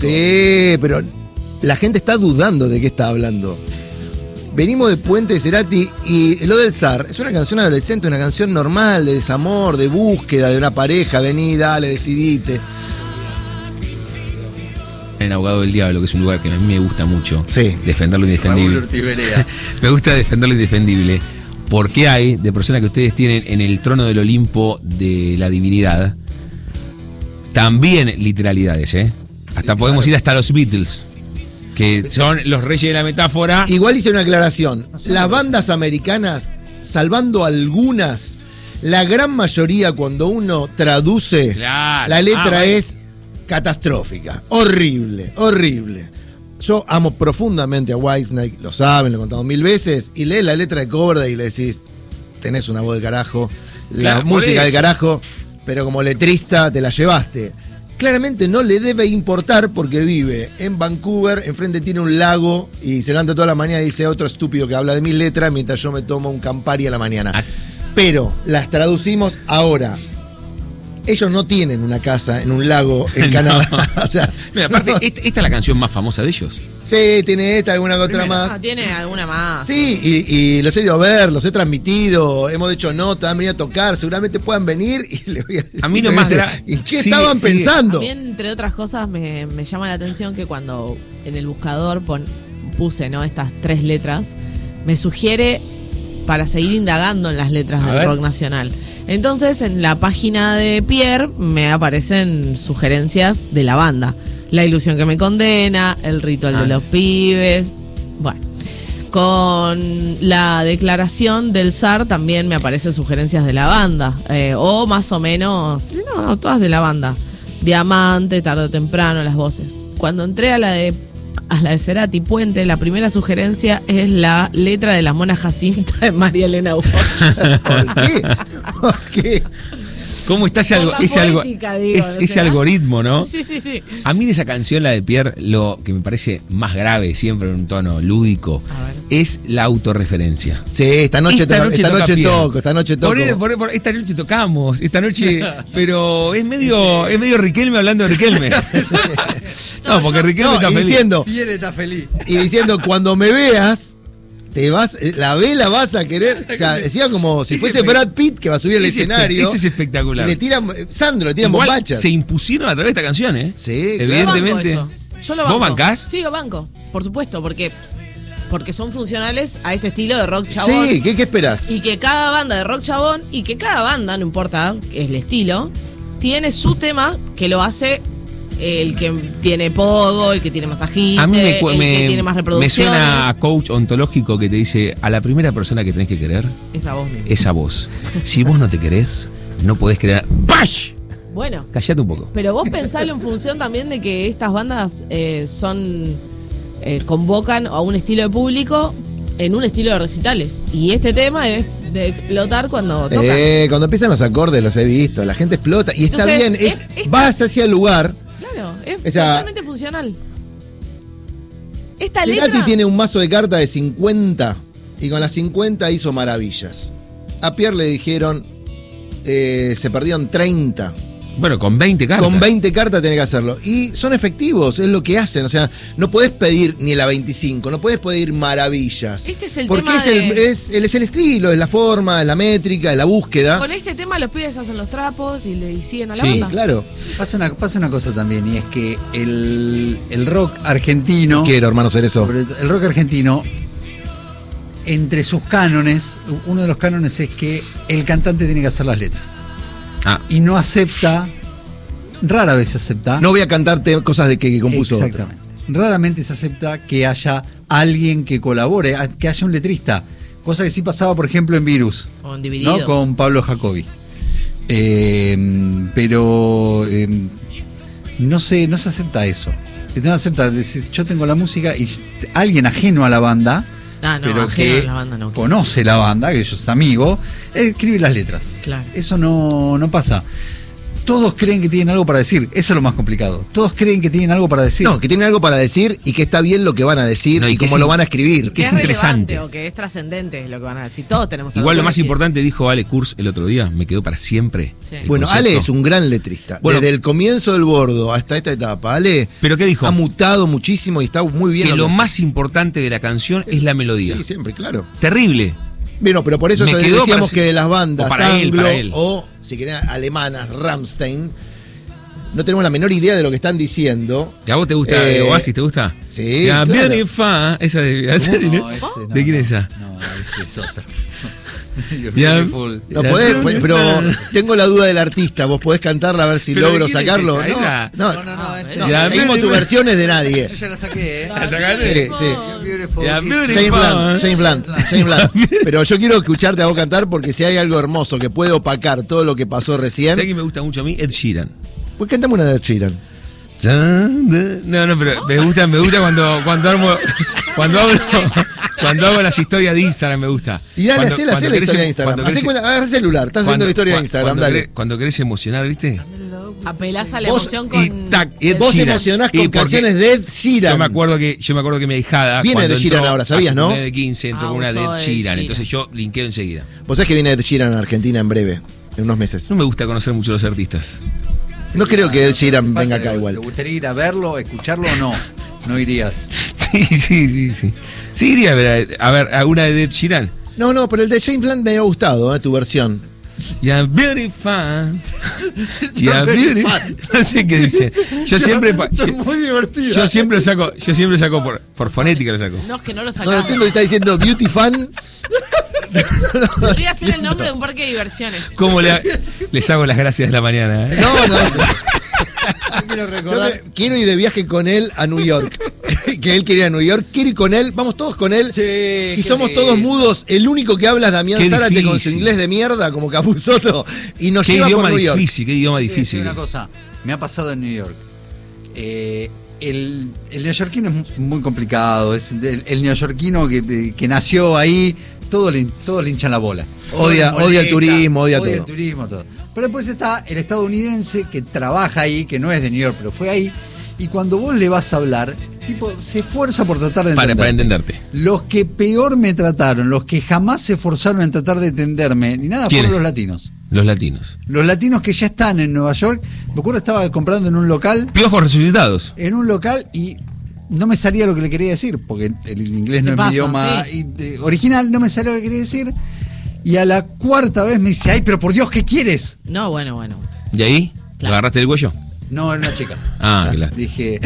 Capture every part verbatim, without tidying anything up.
Sí, pero la gente está dudando de qué está hablando. Venimos de Puente de Cerati y lo del zar es una canción adolescente, una canción normal, de desamor, de búsqueda de una pareja. Vení, dale, decidite. En Abogado del Diablo, que es un lugar que a mí me gusta mucho. Sí. Defender lo indefendible. Me gusta defender lo indefendible. Porque hay de personas que ustedes tienen en el trono del Olimpo de la divinidad también literalidades, ¿eh? Hasta sí, podemos claro. ir hasta los Beatles, que son los reyes de la metáfora. Igual hice una aclaración. Las bandas americanas, salvando algunas, la gran mayoría cuando uno traduce, claro. la letra ah, bueno. es catastrófica. Horrible, horrible. Yo amo profundamente a Whitesnake, lo saben, lo he contado mil veces, y lees la letra de Coverdale y le decís, tenés una voz del carajo, la claro, música del carajo, pero como letrista te la llevaste. Claramente no le debe importar porque vive en Vancouver, enfrente tiene un lago y se levanta toda la mañana y dice otro estúpido que habla de mis letras mientras yo me tomo un Campari a la mañana. Pero las traducimos ahora. Ellos no tienen una casa en un lago en no. Canadá. O sea, mira, aparte, no. esta, esta es la canción más famosa de ellos. Sí, tiene esta, alguna otra Primero. más. Ah, tiene alguna más. Sí, y, y los he ido a ver, los he transmitido, hemos hecho nota, han venido a tocar, seguramente puedan venir y les voy a decir. A mí nomás. ¿En qué sí, estaban sí. pensando? También, entre otras cosas, me, me llama la atención que cuando en el buscador pon, puse, ¿no?, estas tres letras, me sugiere para seguir indagando en las letras a del ver. rock nacional. Entonces, en la página de Pierre me aparecen sugerencias de la banda. La ilusión que me condena, el ritual ah. de los pibes. Bueno, con la declaración del zar también me aparecen sugerencias de la banda. Eh, o más o menos, no, no, todas de la banda. Diamante, tarde o temprano, las voces. Cuando entré a la de a la de Cerati Puente, la primera sugerencia es la letra de la Mona Jacinta de María Elena Walsh. ¿Por qué? ¿Por qué? ¿Cómo está ese, algo, ese, algo, digo, es, ¿no ese algoritmo, no? Sí, sí, sí. A mí de esa canción, la de Pierre, lo que me parece más grave, siempre en un tono lúdico, es la autorreferencia. Sí, esta noche, esta noche, esta toca noche toco, esta noche toco. Por, por, por, esta noche tocamos, esta noche, pero es medio, es medio Riquelme hablando de Riquelme. No, no, porque yo, Riquelme no, está y feliz. Diciendo, Pierre está feliz. Y diciendo, cuando me veas, te vas, la vela vas a querer. O sea, decía como si fuese Brad Pitt que va a subir al escenario. Eso es espectacular. Y le tiran, Sandro, le tiran Igual bombachas. Se impusieron a través de esta canción, ¿eh? Sí, evidentemente. Yo, yo lo banco. ¿Vos bancás? Sí, lo banco, por supuesto, porque, porque son funcionales a este estilo de rock chabón. Sí, ¿qué, qué esperás? Y que cada banda de rock chabón, y que cada banda, no importa, es el estilo, tiene su tema que lo hace el que tiene pogo, el que tiene masajista, el me, que tiene más reproducciones. Me suena a coach ontológico que te dice, a la primera persona que tenés que querer, esa voz misma. Esa voz. Si vos no te querés, no podés querer. ¡Bash! Bueno. Callate un poco. Pero vos pensalo en función también de que estas bandas eh, son eh, convocan a un estilo de público en un estilo de recitales. Y este tema es de explotar cuando tocan. Eh, cuando empiezan los acordes los he visto, la gente explota. Y está Entonces, bien, es, es, es vas hacia el lugar. Claro, es o sea, totalmente funcional. Esta Cerati letra tiene un mazo de cartas de cincuenta y con las cincuenta hizo maravillas. A Pierre le dijeron, eh, se perdieron treinta. Bueno, con veinte cartas. Con veinte cartas tenés que hacerlo. Y son efectivos, es lo que hacen. O sea, no podés pedir ni la veinticinco, no podés pedir maravillas. Este es el porque tema es el, de... es, el, es el estilo, es la forma, es la métrica, es la búsqueda. Con este tema los pibes hacen los trapos y le y siguen a la sí, banda. Sí, claro. Pasa una, pasa una cosa también, y es que el, el rock argentino... Quiero, hermano, hacer eso. El rock argentino, entre sus cánones, uno de los cánones es que el cantante tiene que hacer las letras. Ah. Y no acepta, rara vez se acepta. No voy a cantarte cosas de que, que compuso. Exactamente. Otro. Raramente se acepta que haya alguien que colabore, que haya un letrista. Cosa que sí pasaba, por ejemplo, en Virus. O en Dividido. ¿No? Con Pablo Jacobi. Eh, pero eh, no se, no se acepta eso. No se acepta decir, yo tengo la música y alguien ajeno a la banda. Ah, no, pero ajeno que a la banda no, conoce la banda, que ellos es amigo, escribe las letras. Claro. Eso no, no pasa. todos creen que tienen algo para decir. Eso es lo más complicado. Todos creen que tienen algo para decir. No, que tienen algo para decir y que está bien lo que van a decir no, y, y cómo lo van a escribir. Que es interesante o que es trascendente lo que van a decir. Todos tenemos algo. Igual lo más decir. Importante, dijo Ale Kurz el otro día, me quedó para siempre. Sí. Bueno, concepto. Ale es un gran letrista. Bueno, desde el comienzo del Bordo hasta esta etapa, Ale ¿pero qué dijo? Ha mutado muchísimo y está muy bien. Que lo, lo más importante de la canción es la melodía. Sí, siempre, claro. Terrible. Bueno, pero por eso te decíamos para, que de las bandas para anglo él, él. o, si querés, alemanas, Rammstein, no tenemos la menor idea de lo que están diciendo. ¿A vos te gusta eh, Oasis? ¿Te gusta? Sí, ya, claro. Bien fa, esa de... No, ese, no, ¿De quién no, es esa? No, ese es otra. Ya, no podés, pero tengo la duda del artista. ¿Vos podés cantarla a ver si logro sacarlo? Es no, no, no, no, no, ese no, no seguimos tu versión es de nadie. Yo ya la saqué, ¿eh? ¿La sacaste? Sí, sí. Yeah, James Blunt, James Blunt, James Blunt. Pero yo quiero escucharte a vos cantar porque si hay algo hermoso que puede opacar todo lo que pasó recién. ¿Sabés que me gusta mucho a mí? Ed Sheeran. Pues cantame una de Ed Sheeran. No, no, pero me gusta, me gusta cuando, cuando armo, cuando hablo, cuando hago las historias de Instagram me gusta. Y dale, cuando, hacé la historia de Instagram. Hacé crece, cuenta, agarra el celular, estás haciendo la historia de Instagram, cuando dale. Querés, cuando querés emocionar, ¿viste? Apelás a la vos, emoción con... Y tac, Ed vos Sheeran. emocionás con canciones de Ed Sheeran. Yo me acuerdo que, yo me acuerdo que mi ahijada viene de Sheeran ahora, ¿sabías, no? de quince entró ah, con una de Ed Sheeran, Sheeran, entonces yo linkeo enseguida. Vos sabés que viene Ed Sheeran en Argentina en breve, en unos meses. No me gusta conocer mucho a los artistas. No creo que Ed Sheeran venga acá igual. ¿Te gustaría ir a verlo, escucharlo o no? No irías. Sí, sí, sí, sí. Sí iría a ver, a ver alguna de Ed Sheeran. No, no, pero el de James Blunt me ha gustado, ¿eh? Tu versión. Yeah, beautiful. Yeah, beautiful. No sé qué dice. Yo siempre. Son muy divertidos. Yo siempre lo saco, yo siempre lo saco por, por fonética lo saco. No, es que no lo No sacamos. lo entiendo, está diciendo Beauty Fan. Podría ser el nombre de un parque de diversiones. ¿Cómo le, les hago las gracias de la mañana? ¿eh? No, no. Yo quiero recordar. Yo me, quiero ir de viaje con él a New York. Que él quería ir a New York. Quiero ir con él. Vamos todos con él. Sí, y somos lindo. Todos mudos. El único que habla es Damián qué Zárate difícil. con su inglés de mierda, como Capusotto. Y nos qué lleva idioma por New York. difícil, qué idioma difícil. Una cosa, me ha pasado en New York. Eh, el, el neoyorquino es muy complicado. Es el, el neoyorquino que, que nació ahí. Todo le, todo le hinchan la bola. Odia, molesta, odia el turismo, odia, odia todo. el turismo, todo. Pero después está el estadounidense que trabaja ahí, que no es de New York, pero fue ahí. Y cuando vos le vas a hablar, tipo, se esfuerza por tratar de entenderte. Para, para entenderte. Los que peor me trataron, los que jamás se esforzaron en tratar de entenderme, ni nada, fueron los latinos. Los latinos. Los latinos que ya están en Nueva York. Me acuerdo estaba comprando en un local. Piojos resucitados. En un local y no me salía lo que le quería decir, porque el inglés no es pasa? mi idioma Sí. y, de, original, no me salía lo que quería decir. Y a la cuarta vez me dice, ay, pero por Dios, ¿qué quieres? No, bueno, bueno. ¿Y ahí? Claro. ¿Lo agarraste del cuello? No, era una chica. Ah, claro. Dije,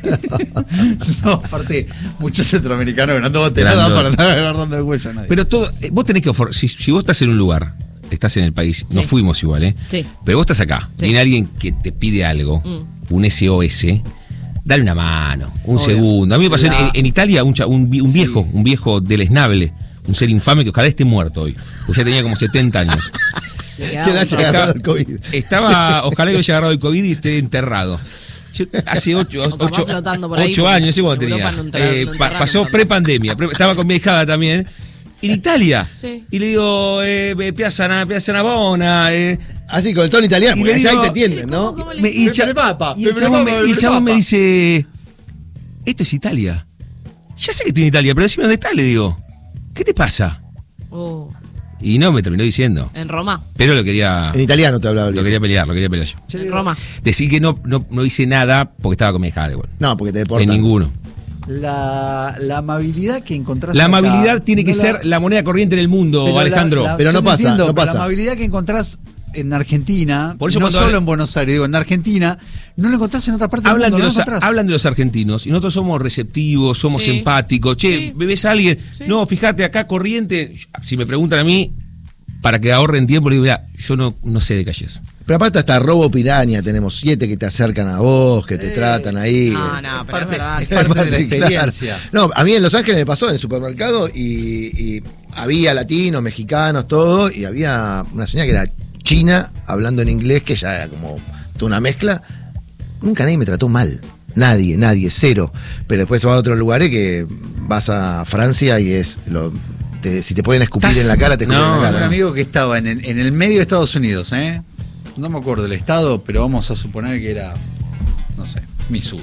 no, aparte, muchos centroamericanos grandotes, Grandote. nada para andar agarrando el cuello a nadie. Pero todo, eh, vos tenés que ofrecer, si, si vos estás en un lugar, estás en el país, Sí. nos fuimos igual, ¿eh? Sí. Pero vos estás acá, Sí. viene alguien que te pide algo, Mm. un S O S, dale una mano, un Obvio. segundo. A mí me pasó La- en, en Italia un, cha- un, vi- un Sí. viejo, un viejo deleznable, un ser infame que ojalá esté muerto hoy, porque ya tenía como setenta años. Le Que quedaba le un haya toque. agarrado el COVID. Estaba, ojalá que haya agarrado el COVID y esté enterrado. Yo, hace ocho, O capaz ocho, flotando por ahí, ocho porque años, no sé cuándo en tenía. Europa no entra- Eh, no pa- entrarán pasó tanto. pre-pandemia. pre- estaba con mi hijada también. En Italia. Sí. Y le digo, eh, Piazza, Na- Piazza Navona. Eh, Así, con el tono italiano, Y porque le allá ahí digo- te entienden, ¿no? ¿Cómo, cómo le me- y, el cha- Pepe Papa, y el Pepe chabón Papa, me, y el Pepe chabón me Papa. dice, esto es Italia. Ya sé que estoy en Italia, pero decime dónde está, le digo. ¿Qué te pasa? Oh, Y no, me terminó diciendo. en Roma. Pero lo quería, En italiano te hablaba. lo quería pelear, lo quería pelear yo. Yo En digo, Roma. Decir que no, no, no hice nada porque estaba con mi hijada igual. No, porque te En deportan. ninguno. La, la amabilidad que encontrás La acá, amabilidad tiene que no ser la moneda corriente en el mundo, pero Alejandro. la- la- Pero yo no te pasa, entiendo, no pero pasa. La amabilidad que encontrás en Argentina, Por eso no cuando solo hablan- en Buenos Aires, digo, en Argentina, no lo encontrás en otra parte Hablan del de, mundo, los, no lo encontrás. hablan de los argentinos y nosotros somos receptivos, somos Sí. empáticos. Che, Sí. ¿ves a alguien? Sí. No, fíjate, acá corriente. Si me preguntan a mí, para que ahorren tiempo, le digo, mira, yo no, no sé de calles. Pero aparte hasta robo piraña, tenemos siete que te acercan a vos, que te Eh, tratan ahí. No, no, pero parte- es verdad. es parte de la Claro. experiencia. No, a mí en Los Ángeles me pasó en el supermercado y, y había latinos, mexicanos, todo, y había una señora que era china, hablando en inglés, que ya era como toda una mezcla. Nunca nadie me trató mal. Nadie, nadie, cero. Pero después vas a otros lugares que vas a Francia y es lo, te- si te pueden escupir ¿Estás? en la cara, te escupen No, en la Un cara. amigo que estaba en el, en el medio de Estados Unidos, ¿eh? no me acuerdo del estado, pero vamos a suponer que era, no sé, Missouri.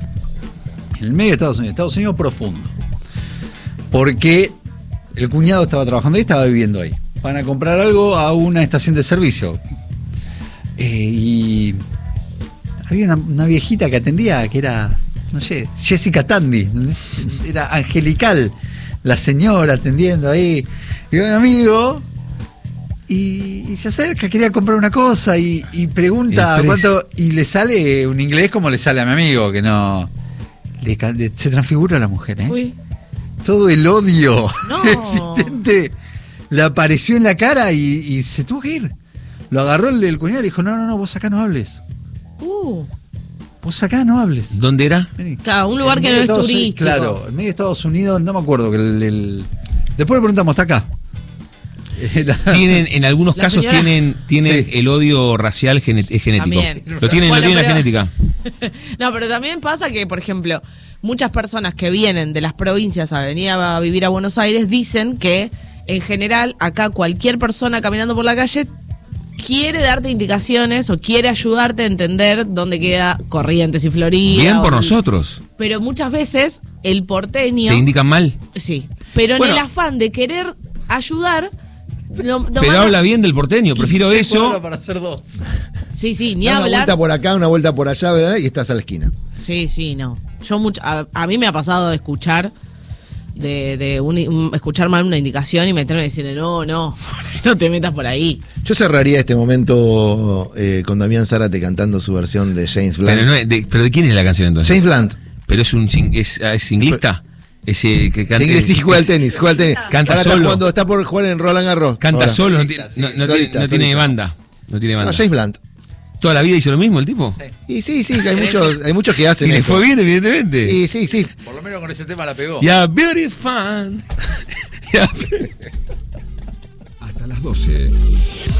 En el medio de Estados Unidos, Estados Unidos profundo. Porque el cuñado estaba trabajando ahí, estaba viviendo ahí. Van a comprar algo a una estación de servicio. Eh, y había una, una viejita que atendía, que era, no sé, Jessica Tandy. Era angelical la señora atendiendo ahí. Y un amigo... Y, y se acerca, quería comprar una cosa y, y pregunta cuánto. Y le sale un inglés como le sale a mi amigo, que no. Le, le, se transfigura la mujer, ¿eh? Uy. Todo el odio no. existente le apareció en la cara y, y se tuvo que ir. Lo agarró el, el cuñado y le dijo: No, no, no, vos acá no hables. Uh. Vos acá no hables. ¿Dónde era? Vení. Claro, un lugar que no es turístico. Claro, en medio de Estados Unidos, no me acuerdo. que el, el... Después le preguntamos: ¿está acá? Tienen, en algunos la casos señora... tienen, tienen sí. el odio racial genet- es genético. También. Lo tienen, bueno, lo tienen pero... la genética. No, pero también pasa que, por ejemplo, muchas personas que vienen de las provincias a venir a vivir a Buenos Aires dicen que, en general, acá cualquier persona caminando por la calle quiere darte indicaciones o quiere ayudarte a entender dónde queda Corrientes y Florida. Bien por o... nosotros. Pero muchas veces el porteño... ¿Te indican mal? Sí. Pero bueno, en el afán de querer ayudar... No, no pero manda... habla bien del porteño, prefiero eso. Para hacer dos. Sí, sí, ni da hablar. Una vuelta por acá, una vuelta por allá, ¿verdad? Y estás a la esquina. Sí, sí, no. Yo mucho, a, a mí me ha pasado de escuchar de, de un, un, escuchar mal una indicación y meterme y decirle, no, no, no te metas por ahí. Yo cerraría este momento eh, con Damián Zárate cantando su versión de James Blunt. Pero, no es, de, ¿pero de quién es la canción entonces? James Blunt. Pero es un es, es singlista. Ese que canta. Sí, sí, juega al tenis, juega al tenis. Canta Ahora solo. Cuando está por jugar en Roland Garros. Canta Ahora. solo, no, Solista, tiene, sí, no, no, solista, tiene, no tiene banda. No tiene banda. No, James Blunt. ¿Toda la vida hizo lo mismo el tipo? Sí. Y sí, sí, que hay muchos, hay muchos que hacen y eso. Y le fue bien, evidentemente. Y sí, sí. Por lo menos con ese tema la pegó. Ya, yeah, beauty fan. Hasta las doce.